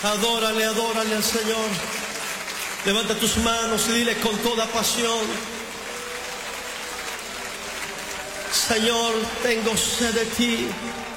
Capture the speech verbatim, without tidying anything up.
Adórale, adórale al Señor. Levanta tus manos y dile con toda pasión: Señor, tengo sed de ti.